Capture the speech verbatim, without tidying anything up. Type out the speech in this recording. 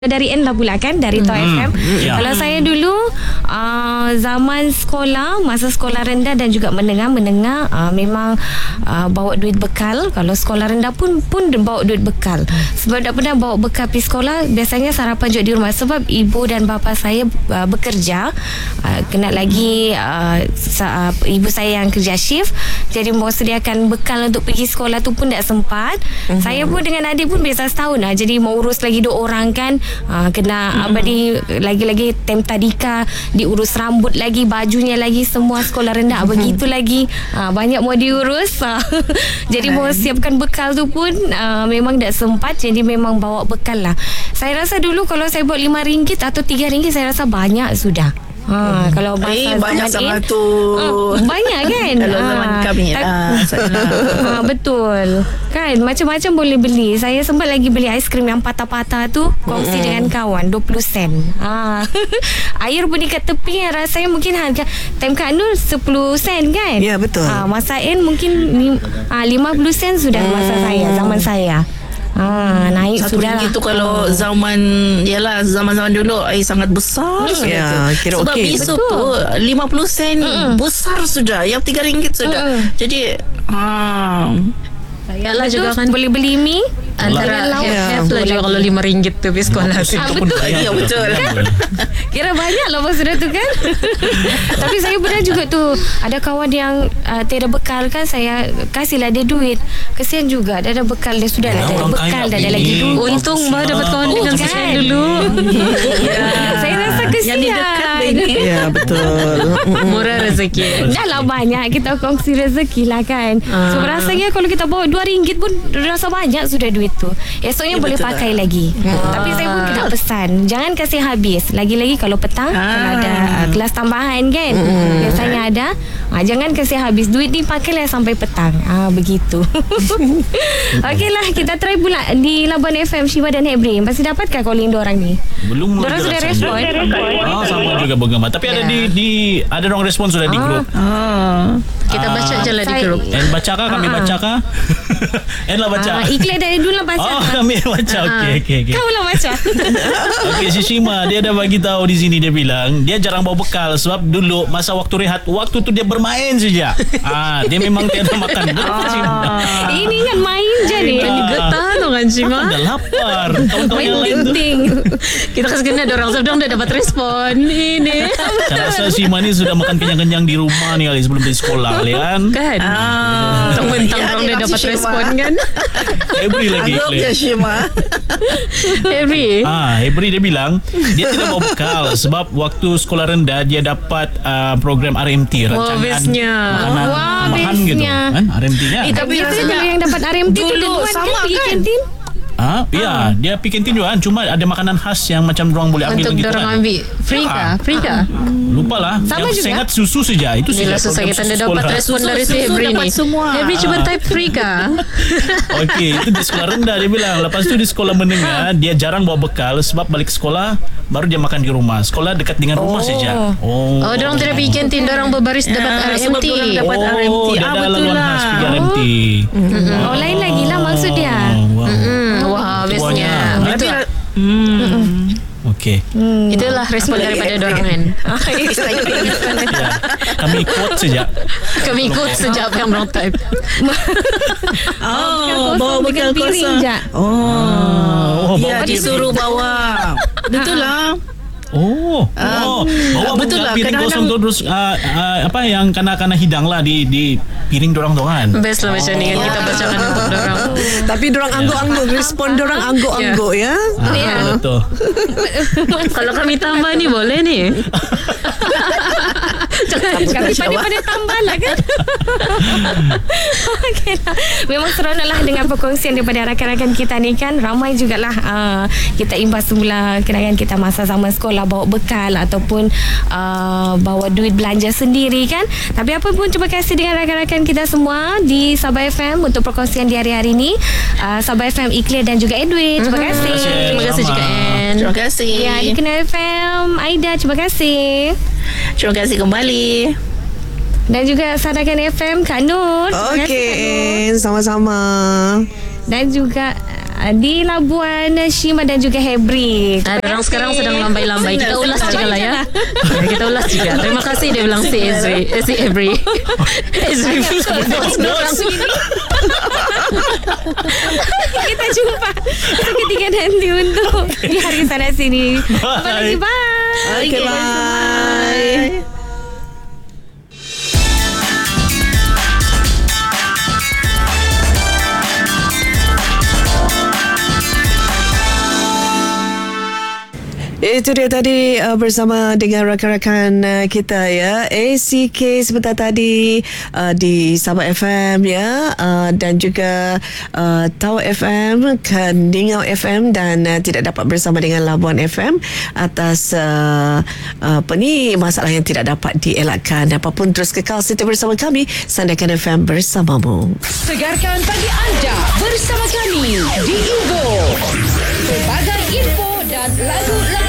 Dari N lah pula kan, dari T O F M. Ya. Kalau saya dulu uh, zaman sekolah, masa sekolah rendah dan juga menengah menengah uh, memang uh, bawa duit bekal. Kalau sekolah rendah pun pun bawa duit bekal. Sebab tak pernah bawa bekal pergi sekolah, biasanya sarapan juga di rumah. Sebab ibu dan bapa saya uh, bekerja, uh, kena lagi uh, sa- uh, ibu saya yang kerja shift, jadi mau sediakan bekal untuk pergi sekolah tu pun tak sempat. Uh-huh. Saya pun dengan adik pun biasa setahun lah, jadi mau urus lagi dua orang kan. Ha, kena hmm. abadi lagi-lagi tem tadika, diurus rambut lagi, bajunya lagi, semua sekolah rendah hmm. begitu lagi. Ha, banyak mau diurus. Ha. Jadi hmm. mau siapkan bekal tu pun uh, memang tak sempat, jadi memang bawa bekal lah. Saya rasa dulu kalau saya bawa lima ringgit atau tiga ringgit, saya rasa banyak sudah. Ha, hmm. kalau masa eh, banyak sama in, tu. Ha, banyak kan? Kalau zaman ha, kami tak, lah. ha, betul. Kan macam-macam boleh beli. Saya sempat lagi beli aiskrim yang patah-patah tu, kongsi hmm. dengan kawan dua puluh sen. Ha. Air pun dekat tepi yang rasanya mungkin harga time Kak Nur sepuluh sen kan? Ya, betul. Ha, masa N mungkin ha, lima puluh sen sudah hmm. masa saya, zaman saya. Ah, naik Satu sudah. ringgit tu kalau oh. zaman yalah zaman-zaman dulu air sangat besar. Ya, kira sebab okey. besok Betul. tu lima puluh sen Mm-mm. besar sudah. Yang tiga ringgit sudah. Mm-mm. Jadi ha Yalah juga kan boleh beli mi antara lauk. have lah juga kalau lima ringgit tu pergi sekolah. Ah, betul. Ya, betul. Kira banyak lah masa tu kan. Tapi saya pernah juga tu, ada kawan yang uh, tiada bekal kan, saya kasihlah dia duit. Kesian juga, dia ada bekal, dia sudah lah, dia ada bekal, dah ada lagi duit. Untung Mbak dapat kawan Oh, dengan kan? kesian dulu. Saya rasa kesian. Yang di dekat ini. Ya, betul. Murah rezeki. Dah lah banyak kita kongsi rezeki lah kan. Ah. So rasanya kalau kita bawa dua ringgit pun rasa banyak sudah duit tu. Esoknya Ya, boleh betul pakai lah. lagi. Tapi saya pun kena pesan, jangan kasih habis. Lagi-lagi kalau petang Ah. kalau ada uh, kelas tambahan kan, biasanya ada. Ah, jangan kasih habis. Duit ni pakailah sampai petang. Ah, begitu. Okeylah, kita try pula di Labuan F M, Syifa dan Hebri. Masih dapatkah calling diorang ni? Belum Diorang lagi sudah rasanya. respon. Ah, sama juga bergema. Tapi ada di di ada orang respon sudah di Ah. grup. Ah. Kita baca je lah di Saya- grup. En bacakah kami Ah. bacakah? En lah baca. Ah, Ikhlas dari dulu lah baca. Oh, kami baca. Okey okey okey. Kau lah baca. Okey, si Shima dia dah bagi tahu di sini, dia bilang dia jarang bawa bekal sebab dulu masa waktu rehat, waktu tu dia bermain saja. Ah, dia memang tiada makan. Betul, Shima. Ini kan main je ni. Ah. Getah tu kan Cima. Dah lapar. Kawan-kawan yang lain tu. Penting. Kita kasih kena dorang sebab dorang dah dapat respon. Ini. Saya rasa Shima ni sudah makan kenyang-kenyang di rumah ni kali sebelum pergi sekolah kali kan. Kan? Ah. Mentang-mentang Ya, dorang dia dah nak dapat si Syima. respon kan. Hebri lagi. Anggap Claire. je Syima. Hebri. Ah, Hebri dia bilang dia tidak bawa bekal sebab waktu sekolah rendah dia dapat uh, program R M T, rancangan bestnya. makanan Wah, tambahan gitu bestnya. kan, R M T-nya. Eh, tapi Biasanya rasanya kalau yang dapat R M T tu dulu duluan sama kan pergi kan? kantin. Ah, ya, dia pergi kantin juga kan, cuma ada makanan khas yang macam orang boleh ambil Untuk begitu dorang kan. ambil. Free kah? Ah. Free kah? Lupa lah. Sama yang juga. saya ingat susu saja. Itu Bila saja. selesai program kita susu dah dapat sekolah. respon dari si Susu Hebri dapat ni. semua. Hebri cuba type free kah? Okey, itu di sekolah rendah dia bilang. Lepas tu di sekolah menengah dia jarang bawa bekal sebab balik sekolah baru dia makan di rumah. Sekolah dekat dengan rumah Oh. saja. Oh. Oh, dorang tidak pergi kantin, dorang berbaris dapat R M sebab T. dorang dapat Oh, R M T. dia Ah, ada betul laluan lah. khas pergi R M T. Oh, lain lagi lah maksud dia. Wow. Hmm, wah, bestnya. Tuanya. Tapi Itu, Hmm. Okey. itulah respon daripada dorang kan. Ya, kami quote saja. Kami ikut sejak yang dorang type. Oh, kosong bawa bekal dengan piring kosong. je. Oh, Oh, ya, bawa disuruh bawa. Betul lah. Oh, oh, bawa betul betul lah, piring kosong tu terus uh, uh, apa yang kena-kena hidang lah di di piring dorang tu kan. Best lah macam ni kan kita bacakan untuk dorang. Tapi dorang angguk-angguk, respon dorang angguk-angguk ya. Ah, betul. Kalau kami tambah ni boleh ni. Kami pandai-pandai tambah lah kan. Okay lah. Memang seronok lah dengan perkongsian daripada rakan-rakan kita ni kan. Ramai jugalah uh, kita imbas semula kenangan kita masa zaman sekolah, bawa bekal ataupun uh, bawa duit belanja sendiri kan. Tapi apa pun, terima kasih dengan rakan-rakan kita semua di Sabah F M untuk perkongsian di hari-hari ni. uh, Sabah F M, Ikhlas dan juga Edwin. Terima kasih. Terima kasih juga Ann. Terima kasih. Ya, di Kena F M, Aida, terima kasih. Terima kasih kembali. Dan juga Sadakan F M, Kak Nur. Terima kasih, Kak Nur. Okey, sama-sama. Dan juga uh, di Labuan Shima dan juga Hebri. Ah, orang sekarang sedang lambai-lambai. Kita ulas juga lah ya. Ya, kita ulas juga. Terima kasih dia bilang si Ezri, eh, si Every. Ezri Bos. Kita jumpa seketika nanti untuk di hari sana sini. Bye. Bye. Okay, bye. Itu dia tadi uh, bersama dengan rakan-rakan uh, kita ya, A C K sebentar tadi uh, di Sabah F M ya, uh, dan juga uh, Tau F M, Keningau F M, dan uh, tidak dapat bersama dengan Labuan F M atas uh, uh, apa ni, masalah yang tidak dapat dielakkan. Apapun, terus kekal setia bersama kami, Sandakan F M bersamamu. Segarkan pagi anda bersama kami di Indo. Pelbagai info dan lagu-lagu